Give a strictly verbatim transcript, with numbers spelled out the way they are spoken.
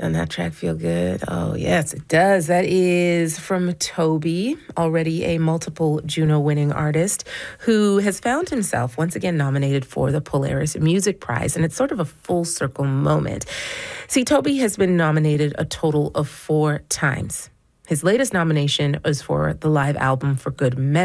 Doesn't that track feel good? Oh, yes, it does. That is from Toby, already a multiple Juno-winning artist who has found himself once again nominated for the Polaris Music Prize, and it's sort of a full circle moment. See, Toby has been nominated a total of four times. His latest nomination was for the live album For Good Measure.